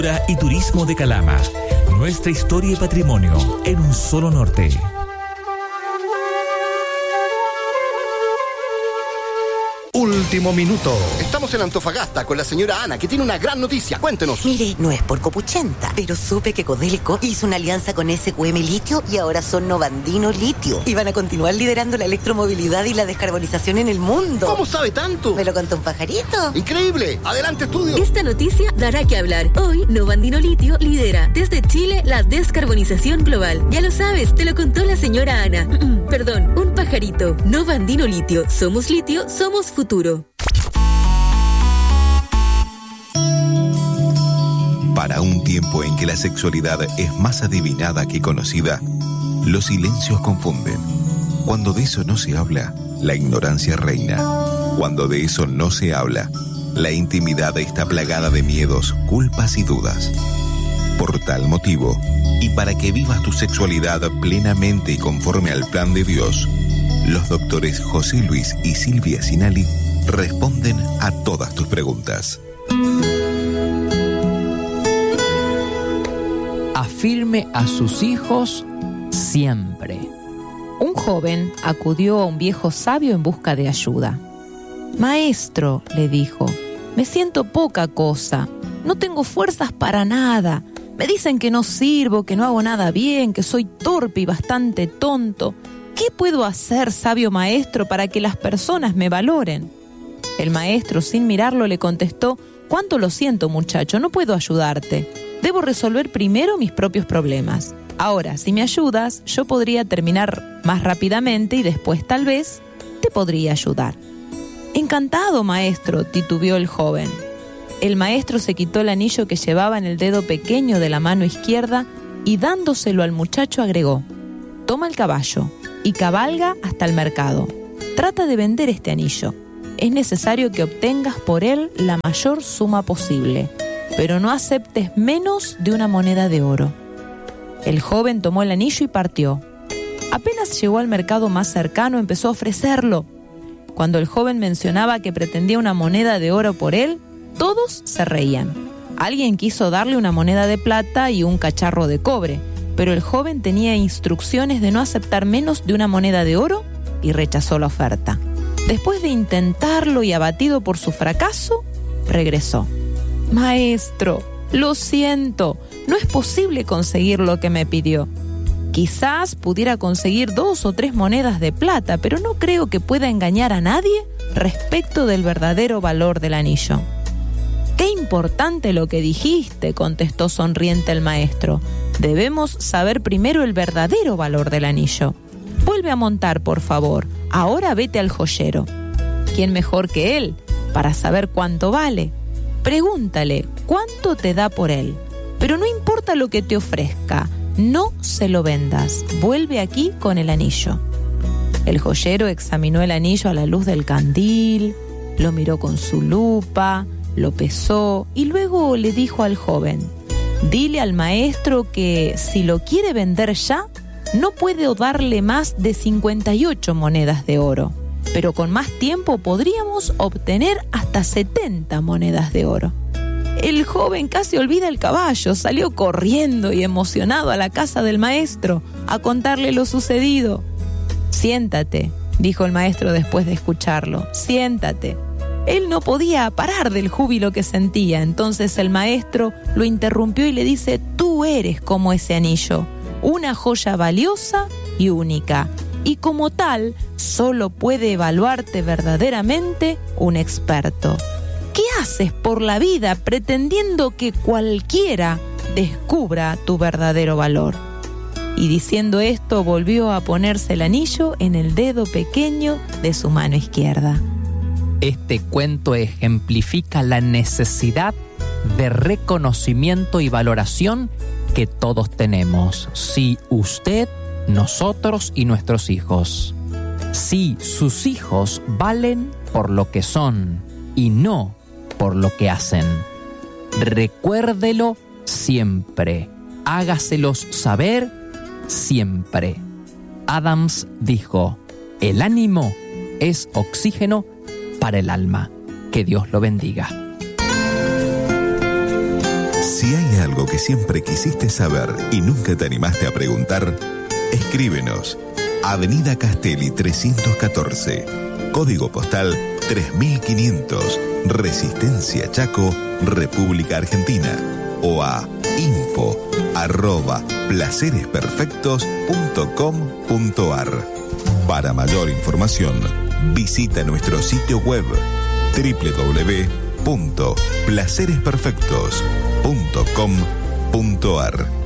Y Turismo de Calama. Nuestra historia y patrimonio en un solo norte. Último minuto. Estamos en Antofagasta con la señora Ana, que tiene una gran noticia. Cuéntenos. Mire, no es por copuchenta, pero supe que Codelco hizo una alianza con SQM Litio y ahora son Novandino Litio. Y van a continuar liderando la electromovilidad y la descarbonización en el mundo. ¿Cómo sabe tanto? Me lo contó un pajarito. ¡Increíble! ¡Adelante, estudio! Esta noticia dará que hablar. Hoy, Novandino Litio lidera desde Chile la descarbonización global. Ya lo sabes, te lo contó la señora Ana. Perdón, un pajarito. Novandino Litio. Somos litio, somos futuro. Para un tiempo en que la sexualidad es más adivinada que conocida, los silencios confunden. Cuando de eso no se habla, la ignorancia reina. Cuando de eso no se habla, la intimidad está plagada de miedos, culpas y dudas. Por tal motivo, y para que vivas tu sexualidad plenamente y conforme al plan de Dios, los doctores José Luis y Silvia Sinali responden a todas tus preguntas. Afirme a sus hijos siempre. Un joven acudió a un viejo sabio en busca de ayuda. «Maestro», le dijo, «me siento poca cosa, no tengo fuerzas para nada. Me dicen que no sirvo, que no hago nada bien, que soy torpe y bastante tonto. ¿Qué puedo hacer, sabio maestro, para que las personas me valoren?» El maestro, sin mirarlo, le contestó: «Cuánto lo siento, muchacho, no puedo ayudarte. Debo resolver primero mis propios problemas. Ahora, si me ayudas, yo podría terminar más rápidamente y después, tal vez, te podría ayudar». «Encantado, maestro», titubeó el joven. El maestro se quitó el anillo que llevaba en el dedo pequeño de la mano izquierda y dándoselo al muchacho agregó: «Toma el caballo y cabalga hasta el mercado. Trata de vender este anillo. Es necesario que obtengas por él la mayor suma posible, pero no aceptes menos de una moneda de oro». El joven tomó el anillo y partió. Apenas llegó al mercado más cercano, empezó a ofrecerlo. Cuando el joven mencionaba que pretendía una moneda de oro por él, todos se reían. Alguien quiso darle una moneda de plata y un cacharro de cobre, pero el joven tenía instrucciones de no aceptar menos de una moneda de oro y rechazó la oferta. Después de intentarlo y abatido por su fracaso, regresó. «Maestro, lo siento, no es posible conseguir lo que me pidió. Quizás pudiera conseguir 2 o 3 monedas de plata, pero no creo que pueda engañar a nadie respecto del verdadero valor del anillo». «Qué importante lo que dijiste», contestó sonriente el maestro. «Debemos saber primero el verdadero valor del anillo. Vuelve a montar, por favor. Ahora vete al joyero. ¿Quién mejor que él para saber cuánto vale? Pregúntale cuánto te da por él. Pero no importa lo que te ofrezca, no se lo vendas. Vuelve aquí con el anillo». El joyero examinó el anillo a la luz del candil, lo miró con su lupa, lo pesó y luego le dijo al joven: «Dile al maestro que si lo quiere vender ya, no puedo darle más de 58 monedas de oro, pero con más tiempo podríamos obtener hasta 70 monedas de oro». El joven casi olvida el caballo, salió corriendo y emocionado a la casa del maestro a contarle lo sucedido. «Siéntate», dijo el maestro después de escucharlo, «siéntate». Él no podía parar del júbilo que sentía. Entonces el maestro lo interrumpió y le dice: «Tú eres como ese anillo, una joya valiosa y única, y como tal solo puede evaluarte verdaderamente un experto. ¿Qué haces por la vida pretendiendo que cualquiera descubra tu verdadero valor?». Y diciendo esto, volvió a ponerse el anillo en el dedo pequeño de su mano izquierda. Este cuento ejemplifica la necesidad de reconocimiento y valoración que todos tenemos. Sí, usted, nosotros y nuestros hijos. Sí, sus hijos valen por lo que son y no por lo que hacen. Recuérdelo siempre. Hágaselos saber siempre. Adams dijo: «El ánimo es oxígeno para el alma». Que Dios lo bendiga. Si hay algo que siempre quisiste saber y nunca te animaste a preguntar, escríbenos. Avenida Castelli 314, código postal 3500, Resistencia Chaco, República Argentina, o a info@placeresperfectos.com.ar. Para mayor información, visita nuestro sitio web www.placeresperfectos.com.ar.